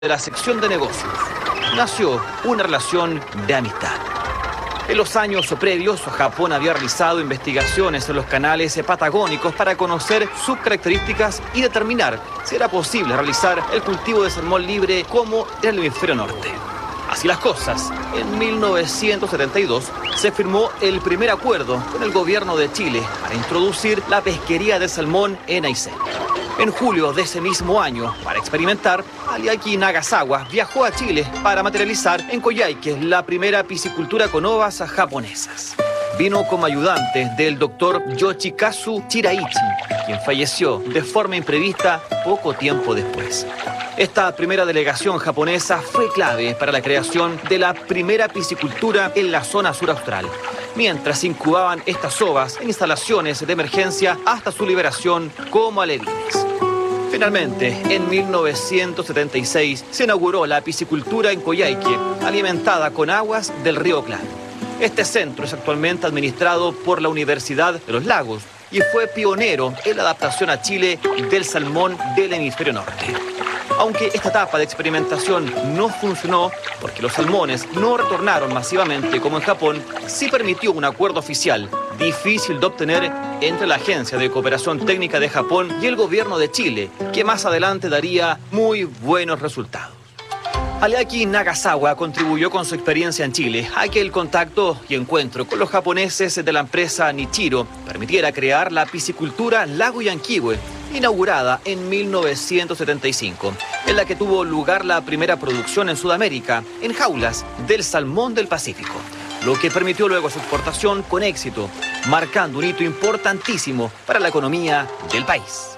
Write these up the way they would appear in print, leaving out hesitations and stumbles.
de la sección de negocios. Nació una relación de amistad. En los años previos, Japón había realizado investigaciones en los canales patagónicos para conocer sus características y determinar si era posible realizar el cultivo de salmón libre como en el hemisferio norte. Así las cosas, en 1972 se firmó el primer acuerdo con el gobierno de Chile para introducir la pesquería de salmón en Aysén. En julio de ese mismo año, para experimentar, Aliaki Nagasawa viajó a Chile para materializar en Coyhaique la primera piscicultura con ovas japonesas. Vino como ayudante del doctor Yoshikazu Chiraichi, quien falleció de forma imprevista poco tiempo después. Esta primera delegación japonesa fue clave para la creación de la primera piscicultura en la zona sur austral, mientras incubaban estas ovas en instalaciones de emergencia hasta su liberación como alevines. Finalmente, en 1976 se inauguró la piscicultura en Coyhaique, alimentada con aguas del río Claro. Este centro es actualmente administrado por la Universidad de los Lagos y fue pionero en la adaptación a Chile del salmón del hemisferio norte. Aunque esta etapa de experimentación no funcionó porque los salmones no retornaron masivamente como en Japón, sí permitió un acuerdo oficial, difícil de obtener, entre la Agencia de Cooperación Técnica de Japón y el gobierno de Chile, que más adelante daría muy buenos resultados. Aliaki Nagasawa contribuyó con su experiencia en Chile a que el contacto y encuentro con los japoneses de la empresa Nichiro permitiera crear la piscicultura Lago Yanquihue, inaugurada en 1975, en la que tuvo lugar la primera producción en Sudamérica, en jaulas, del salmón del Pacífico, lo que permitió luego su exportación con éxito, marcando un hito importantísimo para la economía del país.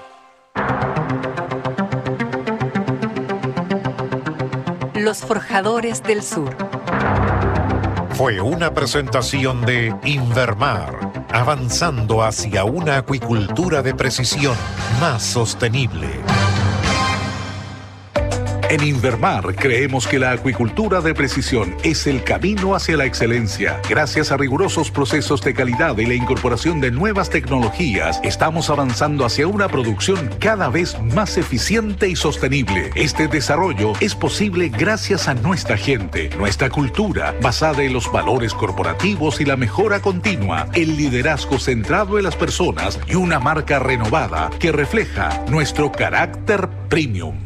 Los Forjadores del Sur. Fue una presentación de Invermar, avanzando hacia una acuicultura de precisión más sostenible. En Invermar creemos que la acuicultura de precisión es el camino hacia la excelencia. Gracias a rigurosos procesos de calidad y la incorporación de nuevas tecnologías, estamos avanzando hacia una producción cada vez más eficiente y sostenible. Este desarrollo es posible gracias a nuestra gente, nuestra cultura, basada en los valores corporativos y la mejora continua, el liderazgo centrado en las personas y una marca renovada que refleja nuestro carácter premium.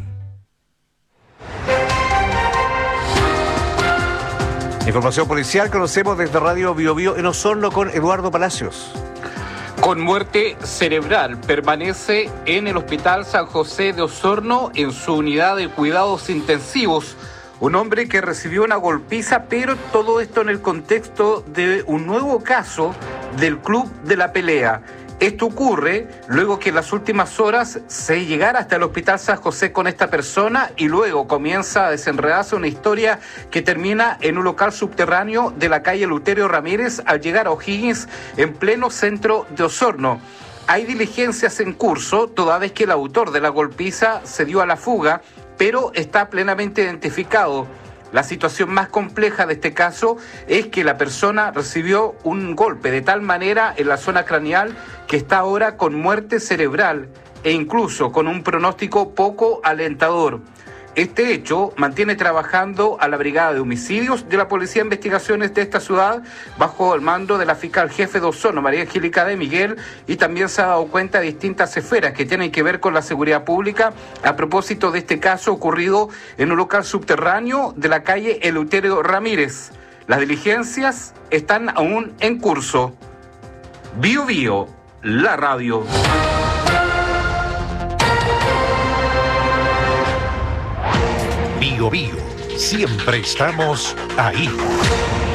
Información policial conocemos desde Radio Bio Bio en Osorno con Eduardo Palacios. Con muerte cerebral, permanece en el Hospital San José de Osorno en su unidad de cuidados intensivos. Un hombre que recibió una golpiza, pero todo esto en el contexto de un nuevo caso del Club de la Pelea. Esto ocurre luego que en las últimas horas se llegara hasta el Hospital San José con esta persona y luego comienza a desenredarse una historia que termina en un local subterráneo de la calle Eleuterio Ramírez al llegar a O'Higgins en pleno centro de Osorno. Hay diligencias en curso, toda vez que el autor de la golpiza se dio a la fuga, pero está plenamente identificado. La situación más compleja de este caso es que la persona recibió un golpe de tal manera en la zona craneal que está ahora con muerte cerebral e incluso con un pronóstico poco alentador. Este hecho mantiene trabajando a la Brigada de Homicidios de la Policía de Investigaciones de esta ciudad bajo el mando de la fiscal jefe de Osorno, María Angélica de Miguel, y también se ha dado cuenta de distintas esferas que tienen que ver con la seguridad pública a propósito de este caso ocurrido en un local subterráneo de la calle Eleuterio Ramírez. Las diligencias están aún en curso. Bio Bio, la radio. Bio Bio, siempre estamos ahí.